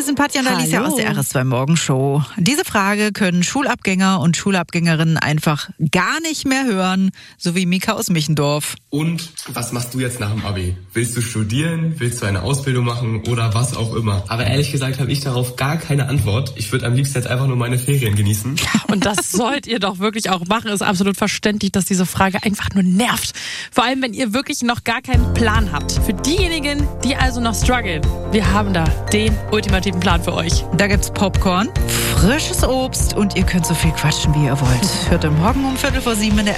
sind Patja und Alicia Hallo. aus der RS2 Morgenshow. Diese Frage können Schulabgänger und Schulabgängerinnen einfach gar nicht mehr hören, so wie Mika aus Michendorf. Und was machst du jetzt nach dem Abi? Willst du studieren? Willst du eine Ausbildung machen oder was auch immer? Aber ehrlich gesagt habe ich darauf gar keine Antwort. Ich würde am liebsten jetzt einfach nur meine Ferien genießen. Und das sollt ihr doch wirklich auch machen. Ist absolut verständlich, dass diese Frage einfach nur nervt. Vor allem, wenn ihr wirklich noch gar keinen Plan habt. Für diejenigen, die also noch strugglen, wir haben da den ultimativen Plan für euch. Da gibt's Popcorn, frisches Obst und ihr könnt so viel quatschen, wie ihr wollt. Hört am Morgen um 6:45 in der